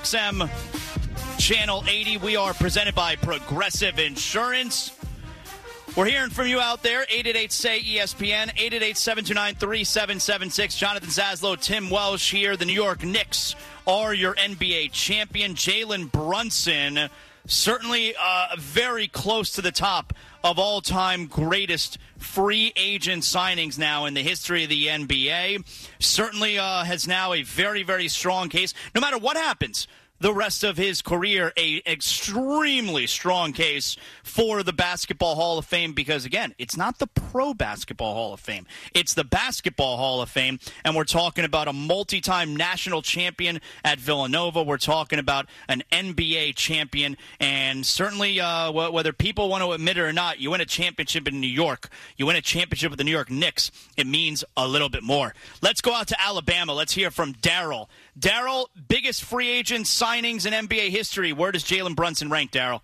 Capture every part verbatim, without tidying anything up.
X M Channel eighty. We are presented by Progressive Insurance. We're hearing from you out there. eight eight eight, S A Y, E S P N, eight eight eight, seven two nine, three seven seven six. Jonathan Zaslow, Tim Welsh here. The New York Knicks are your N B A champion. Jalen Brunson, certainly uh, very close to the top of all-time greatest free agent signings now in the history of the N B A. Certainly uh, has now a very, very strong case. No matter what happens the rest of his career, a extremely strong case for the Basketball Hall of Fame because, again, it's not the Pro Basketball Hall of Fame. It's the Basketball Hall of Fame, and we're talking about a multi-time national champion at Villanova. We're talking about an N B A champion, and certainly uh, whether people want to admit it or not, you win a championship in New York, you win a championship with the New York Knicks, it means a little bit more. Let's go out to Alabama. Let's hear from Daryl. Daryl, biggest free agent signings in N B A history. Where does Jalen Brunson rank, Daryl?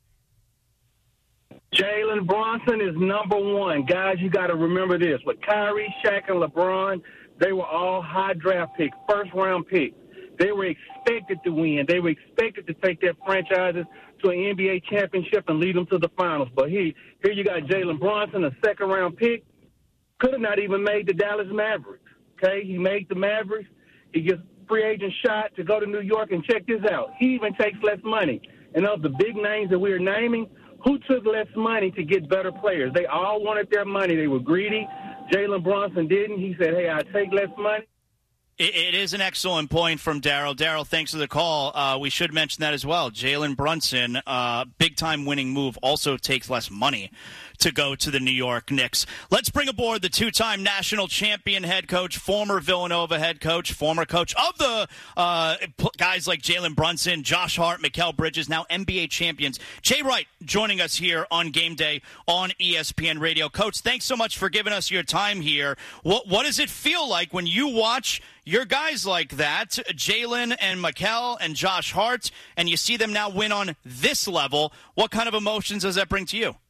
Jalen Brunson is number one. Guys, you got to remember this. With Kyrie, Shaq, and LeBron, they were all high draft picks, first-round picks. They were expected to win. They were expected to take their franchises to an N B A championship and lead them to the finals. But here, here you got Jalen Brunson, a second-round pick. Could have not even made the Dallas Mavericks. Okay, he made the Mavericks. He gets free agent shot to go to New York, and check this out. He even takes less money. And of the big names that we are naming, who took less money to get better players? They all wanted their money. They were greedy. Jalen Brunson didn't. He said, hey, I take less money. It, it is an excellent point from Daryl. Daryl, thanks for the call. Uh, we should mention that as well. Jalen Brunson, uh, big-time winning move, also takes less money to go to the New York Knicks. Let's bring aboard the two-time national champion head coach, former Villanova head coach, former coach of the uh, guys like Jalen Brunson, Josh Hart, Mikal Bridges, now N B A champions. Jay Wright joining us here on Game Day on E S P N Radio. Coach, thanks so much for giving us your time here. What, what does it feel like when you watch your guys like that, Jalen and Mikal and Josh Hart, and you see them now win on this level? What kind of emotions does that bring to you?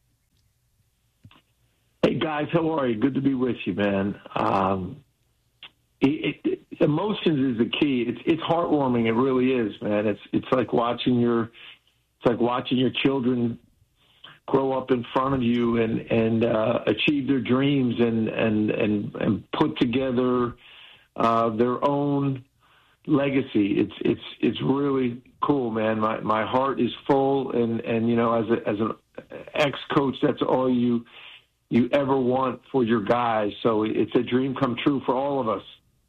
Hey, guys, how are you? Good to be with you, man. Um, it, it, emotions is the key. It's it's heartwarming. It really is, man. It's it's like watching your it's like watching your children grow up in front of you and and uh, achieve their dreams and and and, and put together uh, their own legacy. It's it's it's really cool, man. My my heart is full, and and you know, as a, as an ex-coach, that's all you. you ever want for your guys. So it's a dream come true for all of us.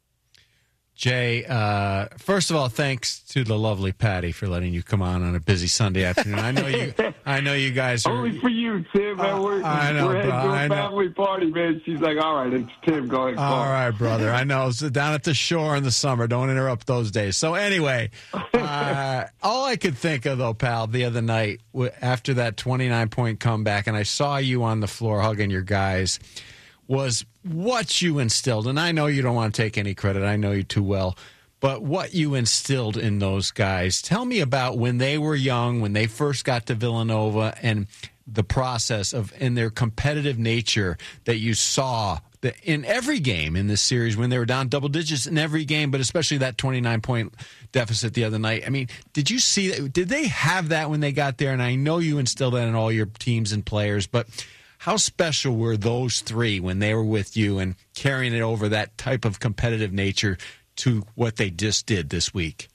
Jay, uh, first of all, thanks to the lovely Patty for letting you come on on a busy Sunday afternoon. I know you. I know you guys are. Only for you, Tim. Man. We're, I know, we're heading bro, to a I know. family party, man. She's like, "All right, it's Tim going." All right, brother. I know. So down at the shore in the summer. Don't interrupt those days. So anyway, uh, all I could think of though, pal, the other night after that twenty-nine point comeback, and I saw you on the floor hugging your guys, was what you instilled. And I know you don't want to take any credit. I know you too well. But what you instilled in those guys, tell me about when they were young, when they first got to Villanova, and the process of in their competitive nature that you saw that in every game in this series when they were down double digits in every game, but especially that twenty-nine point deficit the other night. I mean, did you see that? Did they have that when they got there? And I know you instilled that in all your teams and players, but how special were those three when they were with you and carrying it over, that type of competitive nature to what they just did this week?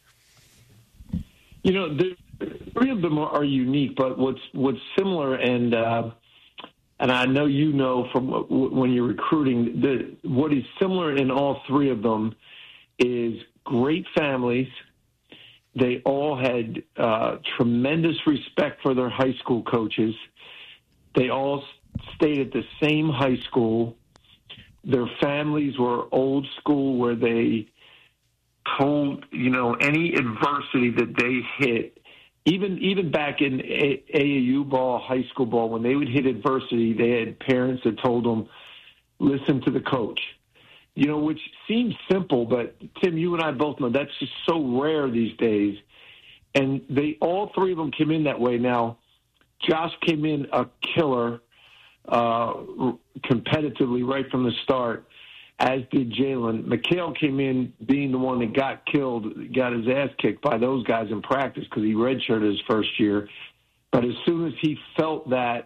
You know, the three of them are unique, but what's what's similar, and uh, and I know you know from when you're recruiting, the what is similar in all three of them is great families. They all had uh, tremendous respect for their high school coaches. They all stayed at the same high school. Their families were old school, where they told, you know, any adversity that they hit, even even back in A A U ball, high school ball, when they would hit adversity, they had parents that told them, listen to the coach. You know, which seems simple, but Tim, you and I both know that's just so rare these days. And they, all three of them came in that way. Now, Josh came in a killer uh, competitively right from the start. as did Jalen. Mikal came in being the one that got killed, got his ass kicked by those guys in practice because he redshirted his first year. But as soon as he felt that,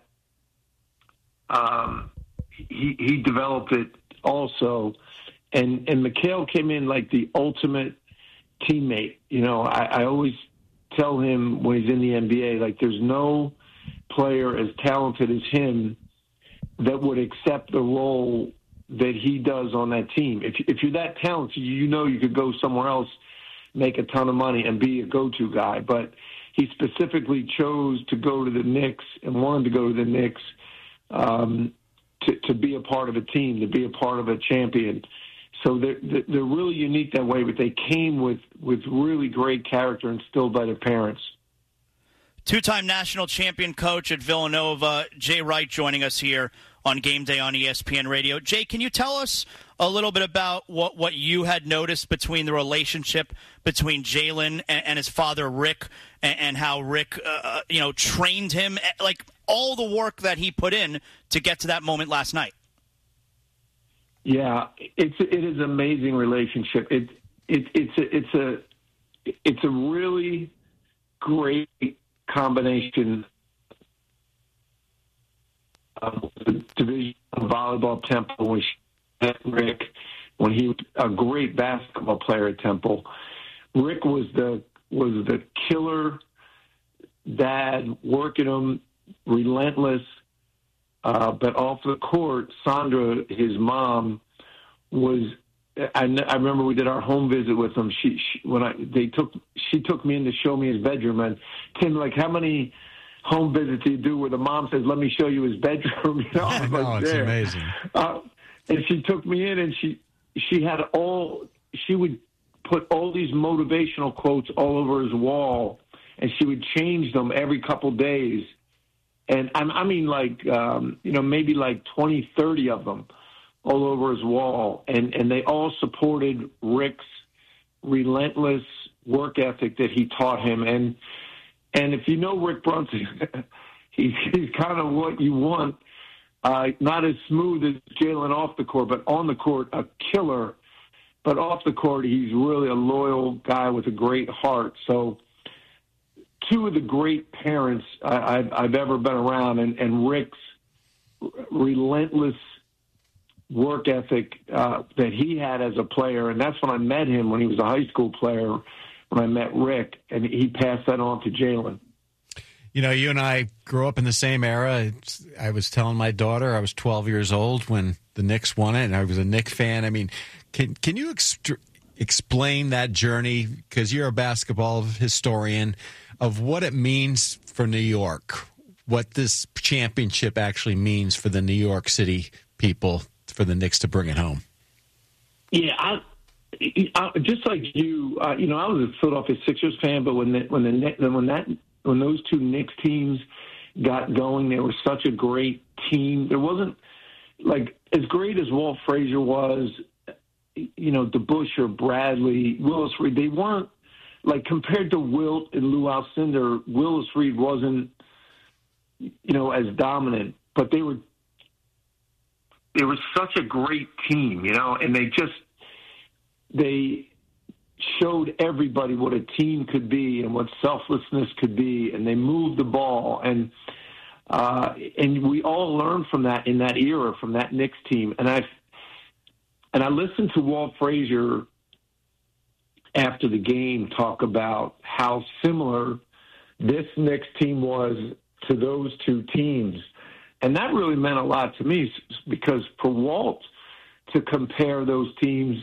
um, he, he developed it also. And, and Mikal came in like the ultimate teammate. You know, I, I always tell him when he's in the N B A, like, there's no player as talented as him that would accept the role that he does on that team. If, if you're that talented, you know you could go somewhere else, make a ton of money, and be a go-to guy. But he specifically chose to go to the Knicks and wanted to go to the Knicks um, to, to be a part of a team, to be a part of a champion. So they're, they're really unique that way, but they came with, with really great character instilled by their parents. Two-time national champion coach at Villanova, Jay Wright, joining us here on Game Day on E S P N Radio. Jay, can you tell us a little bit about what, what you had noticed between the relationship between Jalen and, and his father, Rick, and, and how Rick, uh, you know, trained him, like all the work that he put in to get to that moment last night? Yeah, it's it is an amazing relationship. It it it's a, it's a it's a really great combination of the division of volleyball at Temple, which Rick, when he was a great basketball player at Temple. Rick was the was the killer dad, working him, relentless. Uh, but off the court, Sandra, his mom, was. I, I remember we did our home visit with him. She, she when I they took she took me in to show me his bedroom. And Tim, like, how many home visits do you do where the mom says, "Let me show you his bedroom"? You know, I know, like, it's there. amazing. Uh, and she took me in, and she she had all. She would put all these motivational quotes all over his wall, and she would change them every couple days. And I, I mean, like, um, you know, maybe like twenty, thirty of them all over his wall. And, and they all supported Rick's relentless work ethic that he taught him. And, and if you know Rick Brunson, he's, he's kind of what you want. Uh, not as smooth as Jalen off the court, but on the court, a killer. But off the court, he's really a loyal guy with a great heart. So, two of the great parents I, I've, I've ever been around, and, and Rick's relentless work ethic uh, that he had as a player, and that's when I met him when he was a high school player, when I met Rick, and he passed that on to Jalen. You know, you and I grew up in the same era. It's, I was telling my daughter I was twelve years old when the Knicks won it, and I was a Knicks fan. I mean, can can you ext- explain that journey, because you're a basketball historian, of what it means for New York, what this championship actually means for the New York City people, for the Knicks to bring it home? Yeah, I, I, just like you, uh, you know, I was a Philadelphia Sixers fan, but when the, when the when that when those two Knicks teams got going, they were such a great team. There wasn't, like, as great as Walt Frazier was, you know, DeBusschere, Bradley, Willis Reed, they weren't, like, compared to Wilt and Lou Alcindor, Willis Reed wasn't, you know, as dominant, but they were they were such a great team, you know, and they just they showed everybody what a team could be and what selflessness could be, and they moved the ball, and uh, and we all learned from that in that era, from that Knicks team. And I and I listened to Walt Frazier after the game talk about how similar this Knicks team was to those two teams. And that really meant a lot to me, because for Walt to compare those teams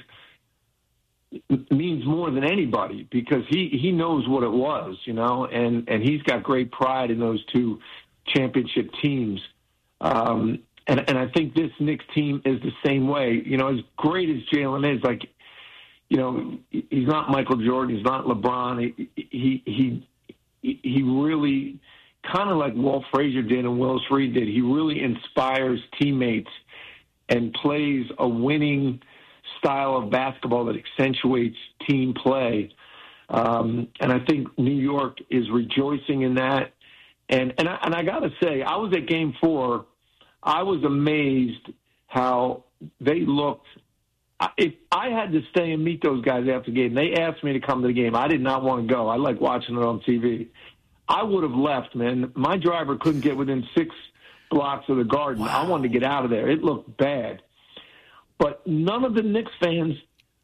means more than anybody, because he, he knows what it was, you know, and, and he's got great pride in those two championship teams. Um, and, and I think this Knicks team is the same way. You know, as great as Jalen is, like, you know, he's not Michael Jordan, he's not LeBron. He he he, he really, kind of like Walt Frazier did and Willis Reed did, he really inspires teammates and plays a winning style of basketball that accentuates team play. Um, and I think New York is rejoicing in that. And and I, and I got to say, I was at Game Four. I was amazed how they looked if I had to stay and meet those guys after the game, they asked me to come to the game. I did not want to go. I like watching it on T V. I would have left, man. My driver couldn't get within six blocks of the Garden. Wow. I wanted to get out of there. It looked bad. But none of the Knicks fans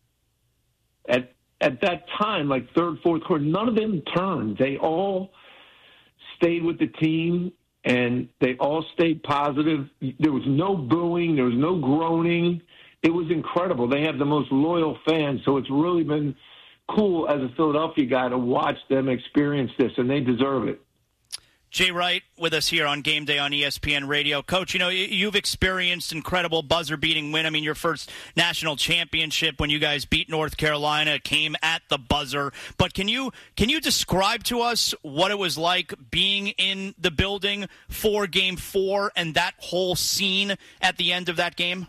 at at that time, like third, fourth quarter, none of them turned. They all stayed with the team, and they all stayed positive. There was no booing. There was no groaning. It was incredible. They have the most loyal fans, so it's really been cool as a Philadelphia guy to watch them experience this, and they deserve it. Jay Wright with us here on Game Day on E S P N Radio. Coach, you know, you've experienced incredible buzzer-beating win. I mean, your first national championship when you guys beat North Carolina came at the buzzer. But can you can you describe to us what it was like being in the building for Game four and that whole scene at the end of that game?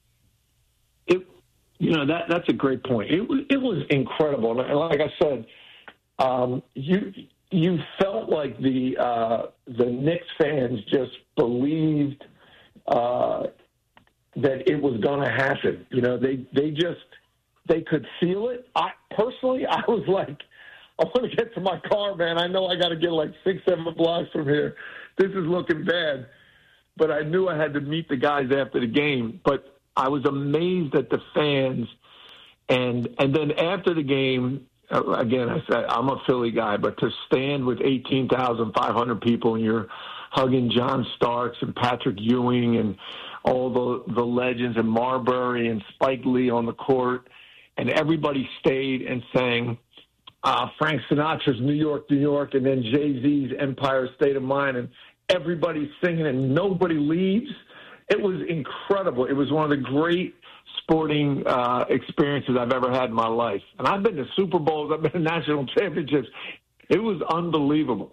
It, you know, that that's a great point. It was, it was incredible. And like I said, um, you – you felt like the uh, the Knicks fans just believed uh, that it was going to happen. You know, they they just they could feel it. I personally, I was like, I want to get to my car, man. I know I got to get like six, seven blocks from here. This is looking bad. But I knew I had to meet the guys after the game. But I was amazed at the fans, and and then after the game. Again, I said, I'm a Philly guy, but to stand with eighteen thousand five hundred people and you're hugging John Starks and Patrick Ewing and all the, the legends and Marbury and Spike Lee on the court, and everybody stayed and sang uh, Frank Sinatra's New York, New York, and then Jay-Z's Empire State of Mind, and everybody's singing and nobody leaves. It was incredible. It was one of the great sporting uh, experiences I've ever had in my life. And I've been to Super Bowls, I've been to national championships. It was unbelievable.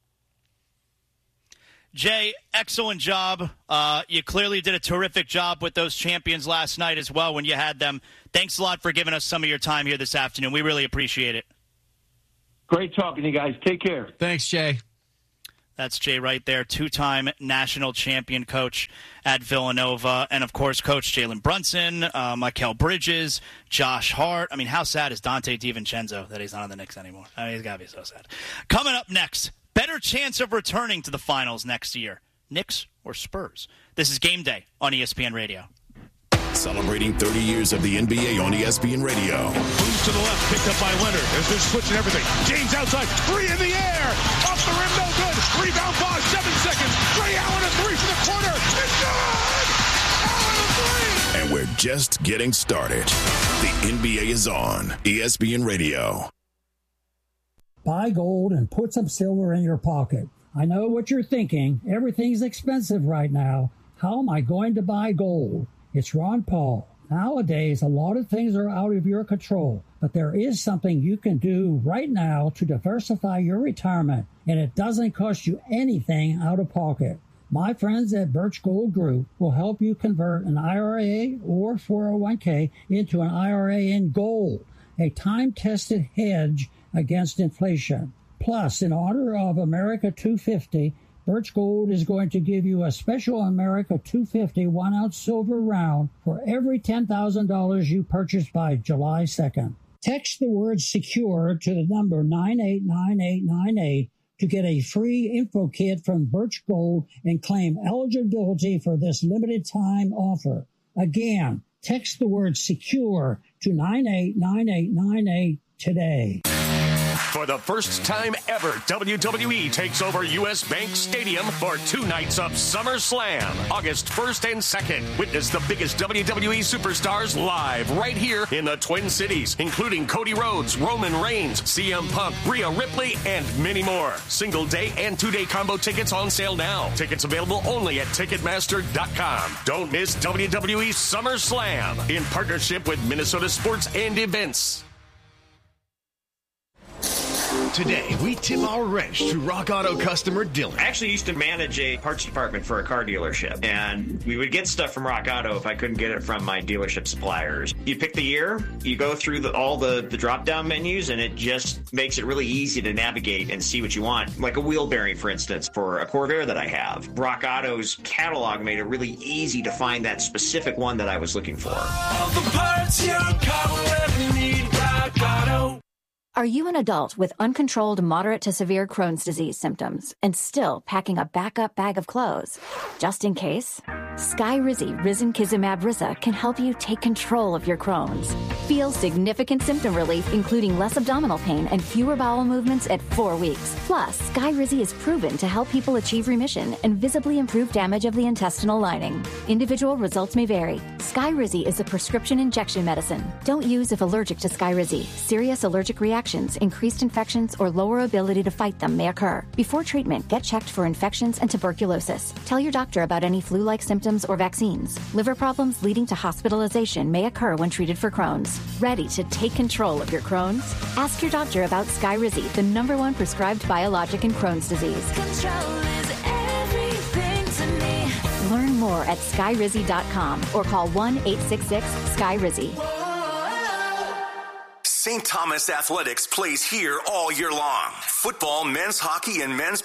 Jay, excellent job. Uh, you clearly did a terrific job with those champions last night as well when you had them. Thanks a lot for giving us some of your time here this afternoon. We really appreciate it. Great talking to you guys. Take care. Thanks, Jay. That's Jay right there, two-time national champion coach at Villanova. And, of course, Coach Jalen Brunson, uh, Mikal Bridges, Josh Hart. I mean, how sad is Dante DiVincenzo that he's not on the Knicks anymore? I mean, he's got to be so sad. Coming up next, better chance of returning to the finals next year, Knicks or Spurs? This is Game Day on E S P N Radio. Celebrating thirty years of the N B A on E S P N Radio. Moves to the left, picked up by Leonard. As they're switching everything. James outside, three in the air. Off the rim, no good. Rebound, Bosh, seven seconds. Ray Allen, a three from the corner. It's good! Allen, a three! And we're just getting started. The N B A is on E S P N Radio. Buy gold and put some silver in your pocket. I know what you're thinking. Everything's expensive right now. How am I going to buy gold? It's Ron Paul. Nowadays, a lot of things are out of your control, but there is something you can do right now to diversify your retirement, and it doesn't cost you anything out of pocket. My friends at Birch Gold Group will help you convert an I R A or four oh one k into an I R A in gold, a time-tested hedge against inflation. Plus, in honor of America two fifty, Birch Gold is going to give you a special America two fifty one-ounce silver round for every ten thousand dollars you purchase by July second. Text the word SECURE to the number nine eight nine eight nine eight to get a free info kit from Birch Gold and claim eligibility for this limited-time offer. Again, text the word SECURE to nine eight nine eight nine eight today. For the first time ever, W W E takes over U S. Bank Stadium for two nights of SummerSlam, August first and second. Witness the biggest W W E superstars live right here in the Twin Cities, including Cody Rhodes, Roman Reigns, C M Punk, Rhea Ripley, and many more. Single day and two day combo tickets on sale now. Tickets available only at Ticketmaster dot com. Don't miss W W E SummerSlam in partnership with Minnesota Sports and Events. Today, we tip our wrench to Rock Auto customer Dylan. I actually used to manage a parts department for a car dealership, and we would get stuff from Rock Auto if I couldn't get it from my dealership suppliers. You pick the year, you go through the, all the, the drop-down menus, and it just makes it really easy to navigate and see what you want. Like a wheel bearing, for instance, for a Corvair that I have. Rock Auto's catalog made it really easy to find that specific one that I was looking for. All the parts your car will ever need, Rock Auto. Are you an adult with uncontrolled moderate to severe Crohn's disease symptoms and still packing a backup bag of clothes? Just in case, Skyrizi Risankizumab Risa can help you take control of your Crohn's. Feel significant symptom relief, including less abdominal pain and fewer bowel movements at four weeks. Plus, Skyrizi is proven to help people achieve remission and visibly improve damage of the intestinal lining. Individual results may vary. Skyrizi is a prescription injection medicine. Don't use if allergic to Skyrizi. Serious allergic reactions, increased infections, or lower ability to fight them may occur. Before treatment, get checked for infections and tuberculosis. Tell your doctor about any flu-like symptoms or vaccines. Liver problems leading to hospitalization may occur when treated for Crohn's. Ready to take control of your Crohn's? Ask your doctor about Skyrizi, the number one prescribed biologic in Crohn's disease. Control is everything to me. Learn more at skyrizi dot com or call one eight six six Sky Rizzi. Saint Thomas Athletics plays here all year long. Football, men's hockey, and men's